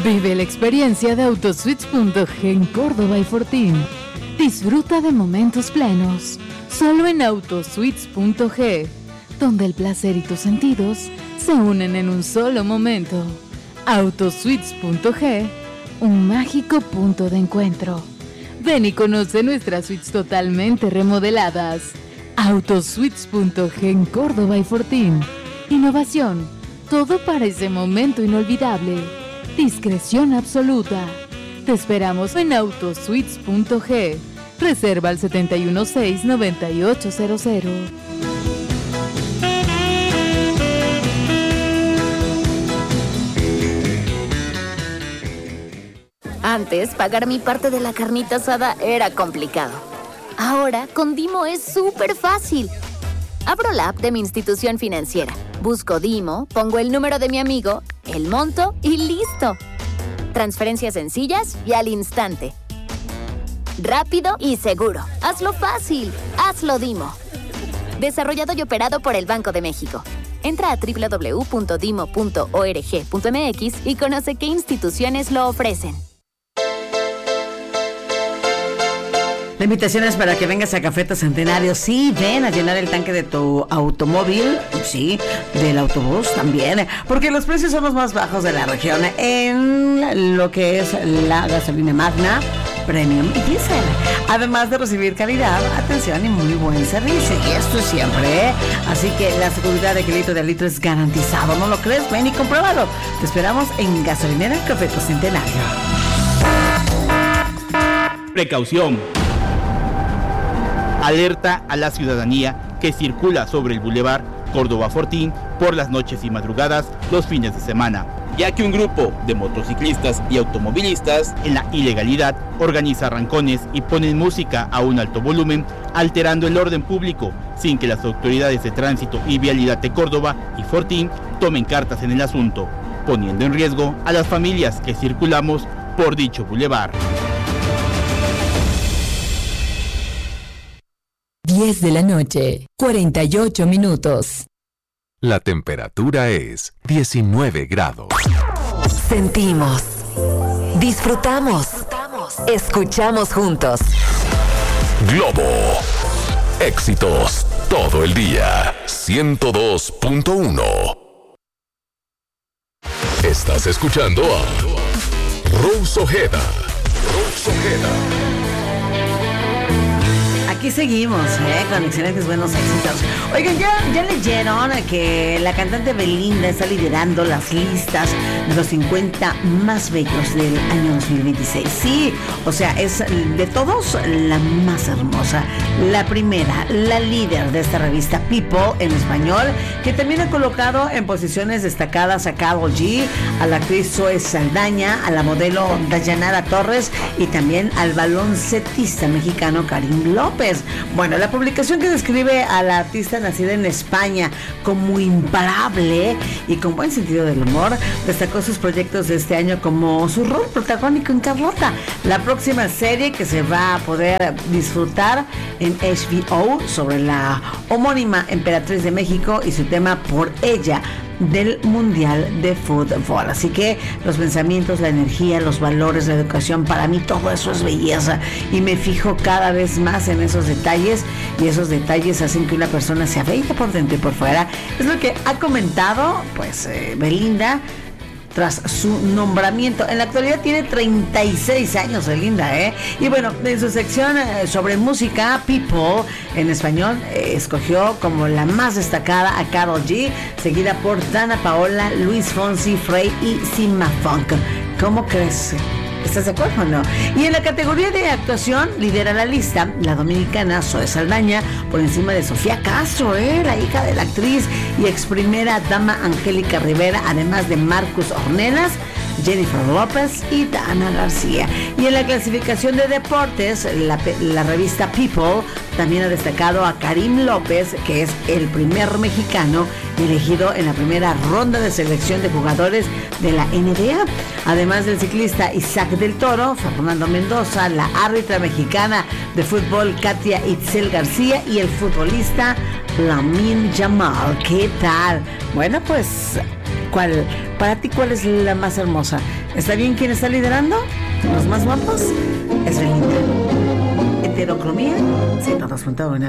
Vive la experiencia de Autosuites.g en Córdoba y Fortín. Disfruta de momentos plenos, solo en Autosuites.g, donde el placer y tus sentidos se unen en un solo momento. Autosuites.g, un mágico punto de encuentro. Ven y conoce nuestras suites totalmente remodeladas. Autosuites.g en Córdoba y Fortín. Innovación, todo para ese momento inolvidable. Discreción absoluta. Te esperamos en Autosuites.g. Reserva al 716-9800. Antes, pagar mi parte de la carnita asada era complicado. Ahora, con Dimo es súper fácil. Abro la app de mi institución financiera, busco Dimo, pongo el número de mi amigo, el monto y ¡listo! Transferencias sencillas y al instante. Rápido y seguro. Hazlo fácil. Hazlo Dimo. Desarrollado y operado por el Banco de México. Entra a www.dimo.org.mx y conoce qué instituciones lo ofrecen. La invitación es para que vengas a Cafeta Centenario. Sí, ven a llenar el tanque de tu automóvil, sí, del autobús también, porque los precios son los más bajos de la región en lo que es la gasolina Magna, Premium y Diesel. Además de recibir calidad, atención y muy buen servicio. Y esto es siempre, ¿eh? Así que la seguridad de que litro de litro es garantizado. ¿No lo crees? Ven y compruébalo. Te esperamos en Gasolinera Cafeta Centenario. Precaución. Alerta a la ciudadanía que circula sobre el Boulevard Córdoba Fortín por las noches y madrugadas los fines de semana, ya que un grupo de motociclistas y automovilistas en la ilegalidad organiza arrancones y ponen música a un alto volumen, alterando el orden público, sin que las autoridades de tránsito y vialidad de Córdoba y Fortín tomen cartas en el asunto, poniendo en riesgo a las familias que circulamos por dicho bulevar. 10 de la noche, 48 minutos. La temperatura es 19 grados. Sentimos, disfrutamos, escuchamos juntos. Globo. Éxitos todo el día. 102.1. Estás escuchando a Rose Ojeda. Rose Ojeda. Aquí seguimos, con excelentes buenos éxitos. Oigan, ya leyeron que la cantante Belinda está liderando las listas de los 50 más bellos del año 2026. Sí, o sea, es de todos la más hermosa, la primera, la líder de esta revista People en español, que también ha colocado en posiciones destacadas a Karol G, a la actriz Zoe Saldaña, a la modelo Dayanara Torres y también al baloncetista mexicano Karim López. Bueno, la publicación que describe a la artista nacida en España como imparable y con buen sentido del humor, destacó sus proyectos de este año como su rol protagónico en Carlota, la próxima serie que se va a poder disfrutar en HBO sobre la homónima emperatriz de México y su tema Por ella del Mundial de Fútbol. Así que los pensamientos, la energía, los valores, la educación, para mí todo eso es belleza y me fijo cada vez más en esos detalles, y esos detalles hacen que una persona sea bella por dentro y por fuera. Es lo que ha comentado pues Belinda tras su nombramiento. En la actualidad tiene 36 años Belinda, y bueno, en su sección sobre música People en español, escogió como la más destacada a Karol G, seguida por Dana Paola, Luis Fonsi, Frey y Sima Funk. ¿Cómo crees? ¿Estás de acuerdo o no? Y en la categoría de actuación lidera la lista la dominicana Zoe Saldaña por encima de Sofía Castro, la hija de la actriz y ex primera dama Angélica Rivera, además de Marcus Ornelas, Jennifer López y Dana García. Y en la clasificación de deportes, la revista People también ha destacado a Karim López, que es el primer mexicano elegido en la primera ronda de selección de jugadores de la NBA, además del ciclista Isaac del Toro, Fernando Mendoza, la árbitra mexicana de fútbol Katia Itzel García y el futbolista Lamine Yamal. ¿Qué tal? Bueno, pues ¿Cuál? Para ti, ¿cuál es la más hermosa? ¿Está bien quién está liderando? ¿Los más guapos? Es Belinda. Heterocromía 102.1.